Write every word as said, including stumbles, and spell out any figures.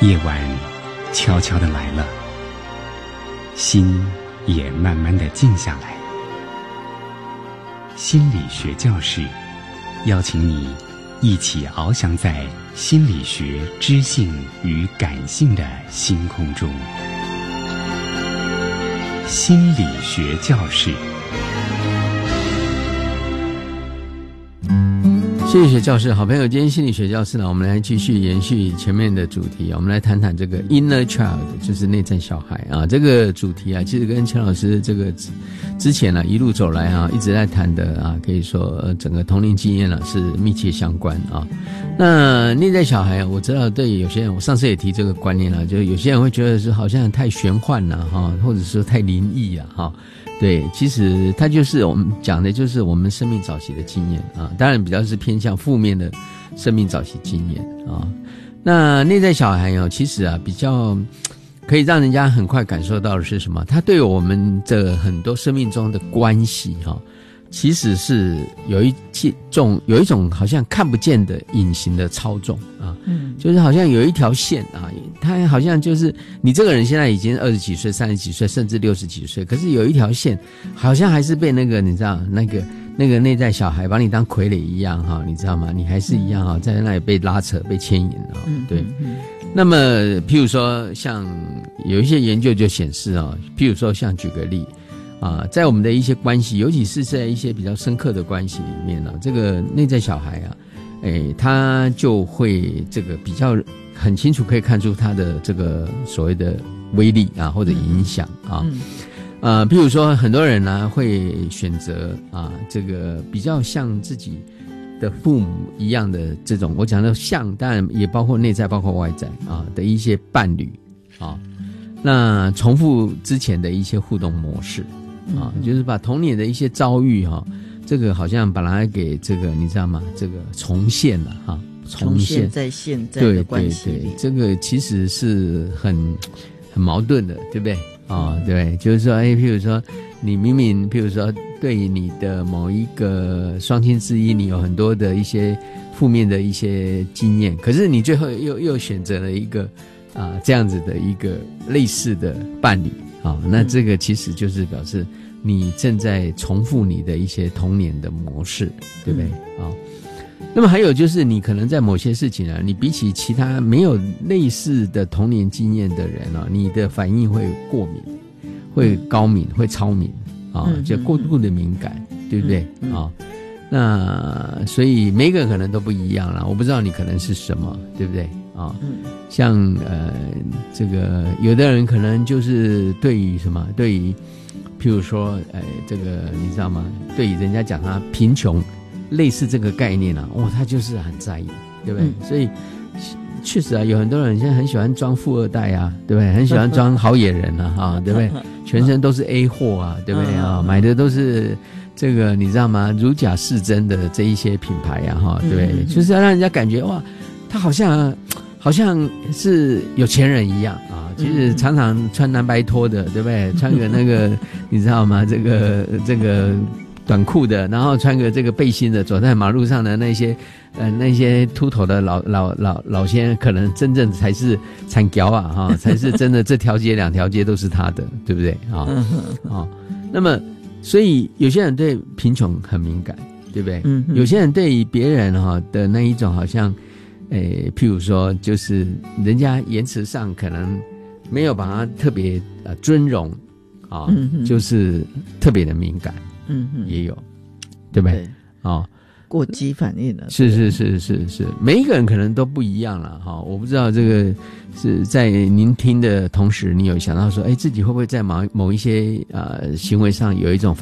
夜晚悄悄地来了，心也慢慢地静下来。心理学教室邀请你一起翱翔在心理学知性与感性的星空中。心理学教室， 心理学教室，好朋友，今天心理学教室呢，我们来继续延续前面的主题，我们来谈谈这个 inner child， 就是内在小孩啊。这个主题啊，其实跟陈老师这个之前呢、啊、一路走来啊，一直在谈的啊，可以说、呃、整个童年经验啊是密切相关啊。那内在小孩啊，我知道对有些人，我上次也提这个观念了，就有些人会觉得是好像太玄幻了哈，或者说太灵异啊哈。对，其实它就是我们讲的，就是我们生命早期的经验啊，当然比较是偏向负面的生命早期经验啊。那内在小孩哦，其实啊比较可以让人家很快感受到的是什么？他对我们这很多生命中的关系哈、啊，其实是有一种有一种好像看不见的隐形的操纵啊，嗯，就是好像有一条线啊，它好像就是你这个人现在已经二十几岁、三十几岁，甚至六十几岁，可是有一条线，好像还是被那个你知道那个那个内在小孩把你当傀儡一样哈，你知道吗？你还是一样哈，在那里被拉扯、被牵引啊，对。嗯嗯嗯，那么，譬如说，像有一些研究就显示啊，譬如说，像举个例。啊，在我们的一些关系，尤其是在一些比较深刻的关系里面呢、啊，这个内在小孩啊，诶，他就会这个比较很清楚可以看出他的这个所谓的威力啊，或者影响啊。嗯、呃，比如说很多人呢、啊、会选择啊，这个比较像自己的父母一样的这种，我讲的像，当然也包括内在，包括外在啊的一些伴侣啊，那重复之前的一些互动模式。啊，就是把童年的一些遭遇哈、啊，这个好像把它给这个你知道吗？这个重现了哈、啊， 重现在现在的关系里， 对对对，这个其实是很很矛盾的，对不对？啊，对，就是说，哎，譬如说你明明，譬如说对于你的某一个双亲之一，你有很多的一些负面的一些经验，可是你最后又又选择了一个啊这样子的一个类似的伴侣。好，那这个其实就是表示你正在重复你的一些童年的模式，对不对？啊、嗯，那么还有就是你可能在某些事情啊，你比起其他没有类似的童年经验的人啊，你的反应会过敏，会高敏，会超敏啊，就过度的敏感，对不对？啊，那所以每个人可能都不一样啦，我不知道你可能是什么，对不对？啊、哦，像呃，这个有的人可能就是对于什么，对于，譬如说，呃，这个你知道吗？对于人家讲他贫穷，类似这个概念啊，哇，他就是很在意，对不对？嗯、所以确实啊，有很多人现在很喜欢装富二代啊，对不对？很喜欢装好野人啊，哈，对不对？全身都是 A 货啊，对不对啊？买的都是这个你知道吗？如假似真的这一些品牌啊，哈，对不对？嗯、就是要让人家感觉哇，他好像。好像是有钱人一样啊，其实常常穿蓝白拖的，对不对？穿个那个你知道吗？这个这个短裤的，然后穿个这个背心的，走在马路上的那些呃那些秃头的老老老老先生，可能真正才是产条啊哈，才是真的这条街两条街都是他的，对不对啊？啊，那么所以有些人对贫穷很敏感，对不对？嗯，有些人对别人哈的那一种好像。诶，譬如说，就是人家言辞上可能没有把它特别呃尊荣啊，嗯、就是特别的敏感，嗯，也有，对不对？啊， 过激反应了， 是是是是是，每一个人可能都不一样了哈。我不知道这个是在您听的同时，你有想到说，哎，自己会不会在某某一些呃行为上有一种反